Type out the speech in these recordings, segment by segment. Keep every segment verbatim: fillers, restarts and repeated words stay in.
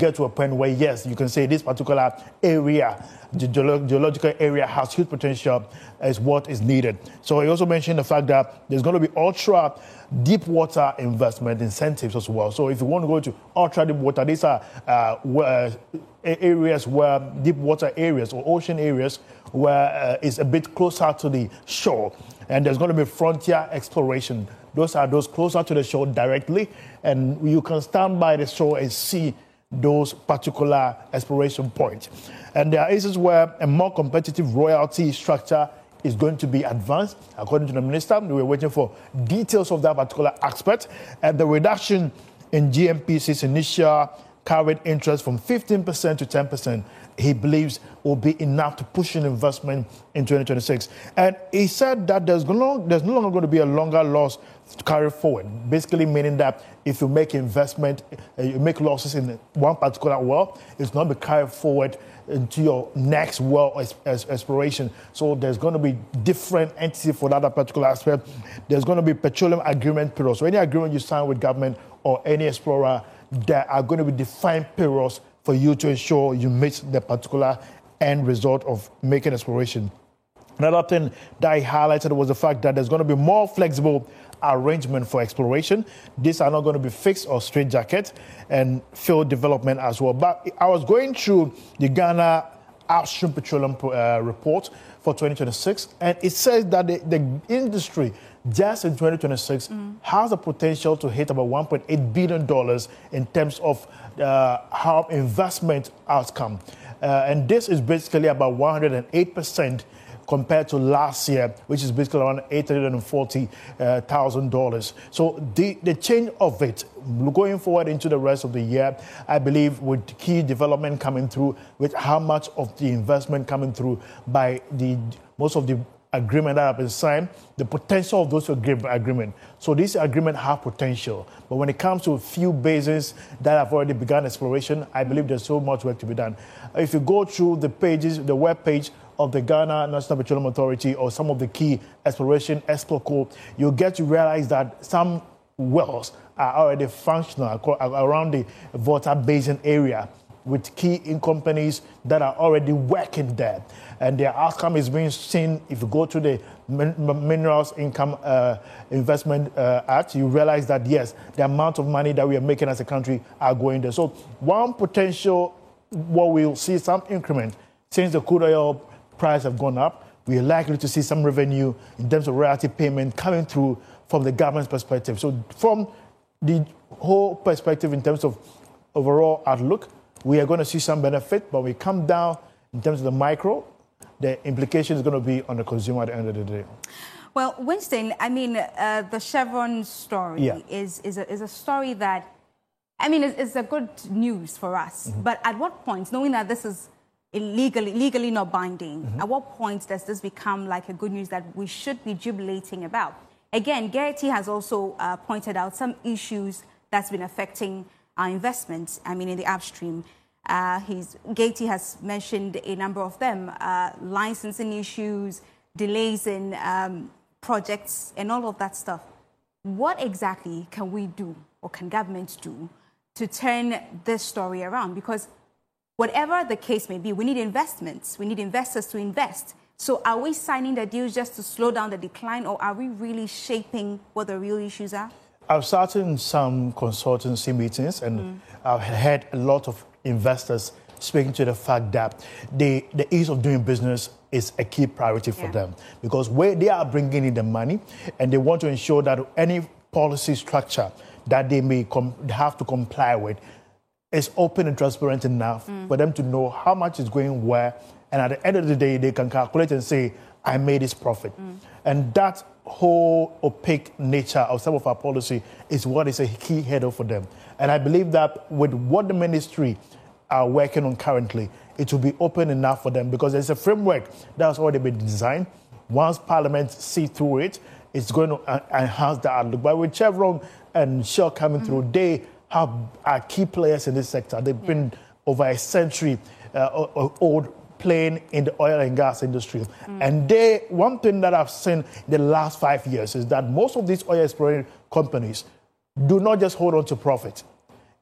get to a point where, yes, you can say this particular area, the geolo- geological area has huge potential as what is needed. So he also mentioned the fact that there's going to be ultra deep water investment incentives as well. So if you want to go to ultra deep water, these are uh, where, uh, areas where deep water areas or ocean areas where uh, it's a bit closer to the shore. And there's going to be frontier exploration. Those are those closer to the shore directly. And you can stand by the shore and see those particular exploration points. And there are instances where a more competitive royalty structure is going to be advanced. According to the minister, we were waiting for details of that particular aspect. And the reduction in G M P C's initial carried interest from fifteen percent to ten percent, he believes will be enough to push in investment in twenty twenty-six. And he said that there's no, there's no longer going to be a longer loss to carry forward, basically meaning that if you make investment, uh, you make losses in one particular well, it's not be carried forward into your next well as, as exploration. So there's going to be different entity for that particular aspect. There's going to be petroleum agreement periods. So any agreement you sign with government or any explorer, there are going to be defined periods for you to ensure you meet the particular end result of making exploration. Another thing that he highlighted was the fact that there's going to be more flexible arrangement for exploration. These are not going to be fixed or straitjacket, and field development as well. But I was going through the Ghana Upstream Petroleum uh, report for twenty twenty-six, and it says that the, the industry just in twenty twenty-six mm. has the potential to hit about one point eight billion dollars in terms of uh, how investment outcome. Uh, and this is basically about one hundred eight percent compared to last year, which is basically around eight hundred forty thousand dollars. So the, the change of it, going forward into the rest of the year, I believe with key development coming through, with how much of the investment coming through by the most of the agreement that have been signed, the potential of those agreement. So this agreement have potential. But when it comes to a few basins that have already begun exploration, I believe there's so much work to be done. If you go through the pages, the web page of the Ghana National Petroleum Authority or some of the key exploration ExploCo, you'll get to realize that some wells are already functional around the Volta Basin area with key in companies that are already working there. And their outcome is being seen. If you go to the Min- Minerals Income uh, Investment uh, Act, you realize that, yes, the amount of money that we are making as a country are going there. So one potential, what we'll see some increment since the crude oil price have gone up, we are likely to see some revenue in terms of royalty payment coming through from the government's perspective. So from the whole perspective in terms of overall outlook, we are going to see some benefit, but we come down in terms of the micro, the implication is going to be on the consumer at the end of the day. Well, Winston, I mean, uh, the Chevron story yeah. is, is, a, is a story that, I mean, it's, it's a good news for us. Mm-hmm. But at what point, knowing that this is illegally, legally not binding, mm-hmm. at what point does this become like a good news that we should be jubilating about? Again, Geraghty has also uh, pointed out some issues that's been affecting our investments, I mean, in the upstream. Uh, he's, Geraghty has mentioned a number of them, uh, licensing issues, delays in um, projects, and all of that stuff. What exactly can we do, or can government do, to turn this story around? Because whatever the case may be, we need investments. We need investors to invest. So are we signing the deals just to slow down the decline, or are we really shaping what the real issues are? I've sat in some consultancy meetings and mm. I've heard a lot of investors speaking to the fact that the, the ease of doing business is a key priority for yeah. them, because where they are bringing in the money and they want to ensure that any policy structure that they may com- have to comply with is open and transparent enough mm. for them to know how much is going where, and at the end of the day, they can calculate and say, I made this profit. Mm. And that whole opaque nature of some of our policy is what is a key hurdle for them. And I believe that with what the ministry are working on currently, it will be open enough for them, because there's a framework that's already been designed. Once Parliament see through it, it's going to enhance the outlook. But with Chevron and Shell coming mm-hmm. through, they have are key players in this sector. They've yeah. been over a century uh, old playing in the oil and gas industry. Mm. And they, one thing that I've seen in the last five years is that most of these oil exploration companies do not just hold on to profit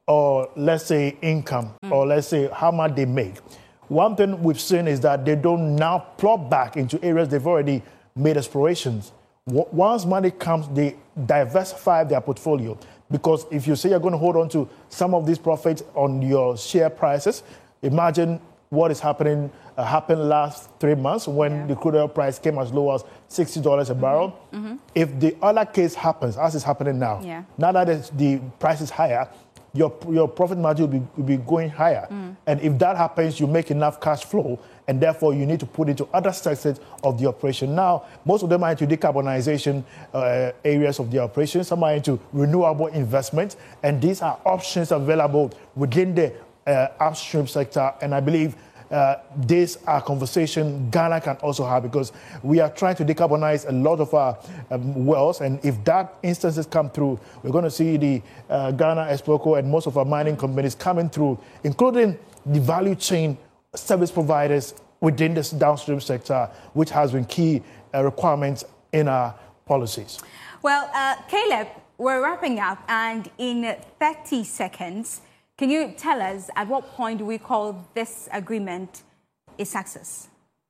or let's say income, mm. or let's say how much they make. One thing we've seen is that they don't now plug back into areas they've already made explorations. Once money comes, they diversify their portfolio. Because if you say you're going to hold on to some of these profits on your share prices, imagine what is happening uh, happened last three months when yeah. the crude oil price came as low as sixty dollars a barrel. Mm-hmm. Mm-hmm. If the other case happens, as is happening now, yeah. now that the price is higher, your your profit margin will be, will be going higher. Mm. And if that happens, you make enough cash flow, and therefore you need to put it into other sectors of the operation. Now, most of them are into decarbonization uh, areas of the operation. Some are into renewable investment, and these are options available within the uh, upstream sector. And I believe uh, these are conversations Ghana can also have, because we are trying to decarbonize a lot of our um, wells. And if that instances come through, we're going to see the uh, Ghana Explorco and most of our mining companies coming through, including the value chain service providers within this downstream sector, which has been key uh, requirements in our policies. Well, uh, Caleb, we're wrapping up, and in thirty seconds, can you tell us at what point do we call this agreement a success?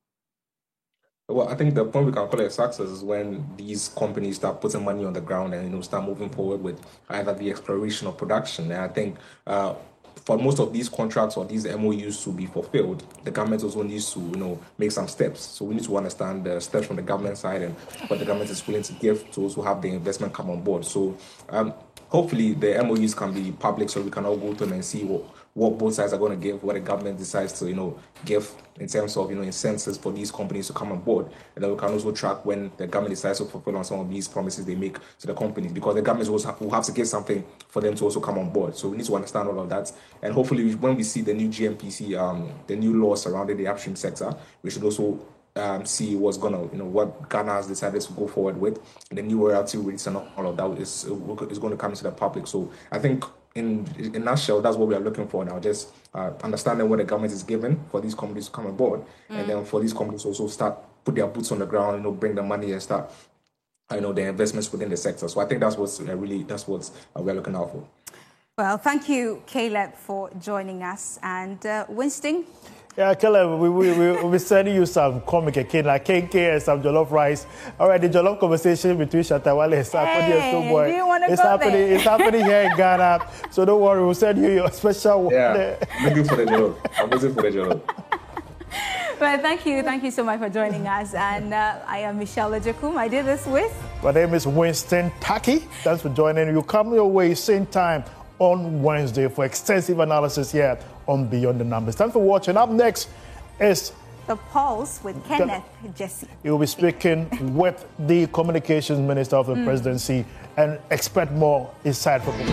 Well, I think the point we can call it a success is when these companies start putting money on the ground and, you know, start moving forward with either the exploration or production. And I think uh, for most of these contracts or these M O Us to be fulfilled, the government also needs to, you know, make some steps. So we need to understand the steps from the government side and what the government is willing to give to also have the investment come on board. So um, hopefully the M O Us can be public, so we can all go through them and see what, what both sides are going to give, what the government decides to, you know, give in terms of, you know, incentives for these companies to come on board. And then we can also track when the government decides to fulfill on some of these promises they make to the companies, because the government also will have to give something for them to also come on board. So we need to understand all of that. And hopefully when we see the new G M P C, um, the new laws surrounding the upstream sector, we should also Um, see what's gonna, you know, what Ghana has decided to go forward with, and the new royalty rates and all of that is is going to come to the public. So I think, in in a nutshell, that's what we are looking for now. Just uh, understanding what the government is giving for these companies to come on board, mm. and then for these companies also start put their boots on the ground, you know, bring the money and start, you know, the investments within the sector. So I think that's what's uh, really that's what uh, we're looking out for. Well, thank you, Caleb, for joining us, and uh, Winston. Yeah, Caleb, we we we we'll be sending you some comic again, like K K and some jollof rice. All right, the jollof conversation between Shatta Wale and Sarkodie hey, and Boy. Do you want to it's go happening. there? It's happening here in Ghana. So don't worry, we'll send you your special one. Yeah, I'm looking for the jollof. I'm waiting for the jollof. Well, thank you, thank you so much for joining us. And uh, I am Michelle Ejekum. I did this with. My name is Winston Taki. Thanks for joining. You come your way same time on Wednesday for extensive analysis here on Beyond the Numbers. Thanks for watching. Up next is The Pulse with Kenneth Jesse. He will be speaking with the Communications Minister of the mm. Presidency, and expect more insight from him.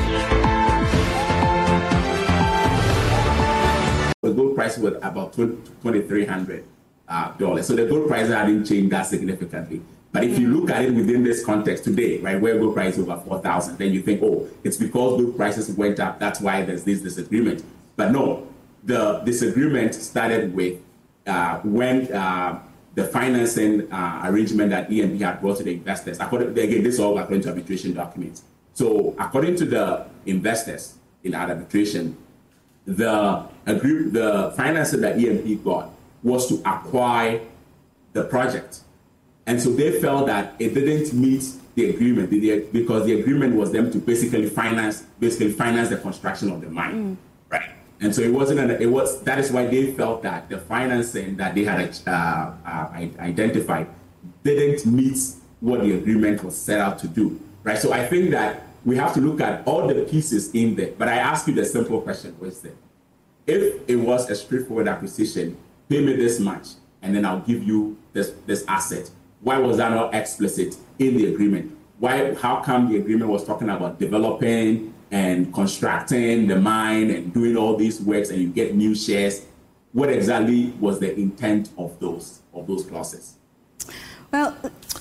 The gold price was about twenty-three hundred dollars. Uh, so the gold price hadn't changed that significantly. But if you look at it within this context today, right, where gold price is over four thousand, then you think, oh, it's because gold prices went up, that's why there's this disagreement. But no, the disagreement started with uh, when uh, the financing uh, arrangement that E M P had brought to the investors. According, again, this is all according to arbitration documents. So according to the investors in that arbitration, the, agree, the financing that E M P got was to acquire the project. And so they felt that it didn't meet the agreement because the agreement was them to basically finance, basically finance the construction of the mine, mm. right? And so it wasn't. An, it was. That is why they felt that the financing that they had uh, uh, identified didn't meet what the agreement was set out to do, right? So I think that we have to look at all the pieces in there. But I ask you the simple question: Winston, if it was a straightforward acquisition, pay me this much, and then I'll give you this this asset. Why was that not explicit in the agreement? Why? How come the agreement was talking about developing and constructing the mine and doing all these works, and you get new shares? What exactly was the intent of those of those clauses? Well,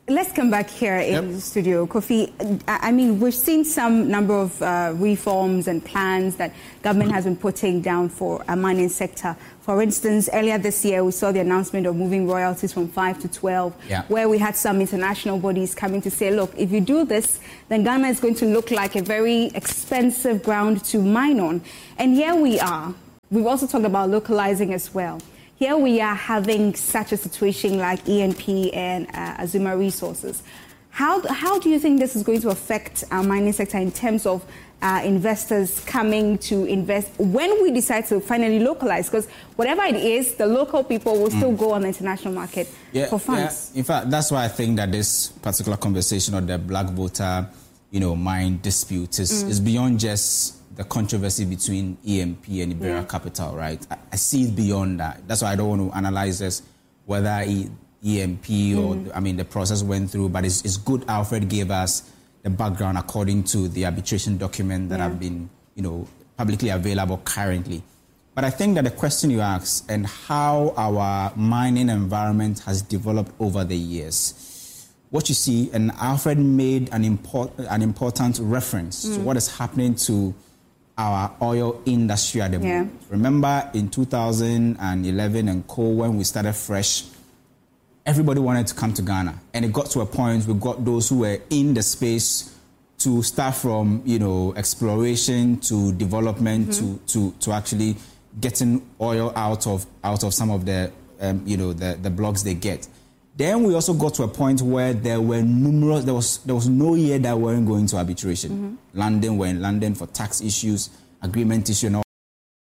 let's come back here in yep. the studio. Kofi, I mean, we've seen some number of uh, reforms and plans that government has been putting down for a mining sector. For instance, earlier this year, we saw the announcement of moving royalties from five to twelve, yeah. where we had some international bodies coming to say, look, if you do this, then Ghana is going to look like a very expensive ground to mine on. And here we are. We've also talked about localizing as well. Here we are having such a situation like E N P and uh, Azuma Resources. How, how do you think this is going to affect our mining sector in terms of uh, investors coming to invest when we decide to finally localize? Because whatever it is, the local people will still mm. go on the international market yeah, for funds. Yeah. In fact, that's why I think that this particular conversation of the black voter, you know, mine dispute is, mm. is beyond just the controversy between E M P and Iberia yeah. Capital, right? I, I see it beyond that. That's why I don't want to analyze this, whether E, E M P or, mm. I mean, the process went through, but it's, it's good Alfred gave us the background according to the arbitration document that yeah. have been, you know, publicly available currently. But I think that the question you asked and how our mining environment has developed over the years, what you see, and Alfred made an, import, an important reference mm. to what is happening to our oil industry at the yeah. moment. Remember in two thousand eleven and co, when we started fresh, everybody wanted to come to Ghana. And it got to a point we got those who were in the space to start from, you know, exploration to development mm-hmm. to, to, to actually getting oil out of out of some of the, um, you know, the, the blocks they get. Then we also got to a point where there were numerous, there was there was no year that we weren't going to arbitration. Mm-hmm. London, we're in London for tax issues, agreement issue and all.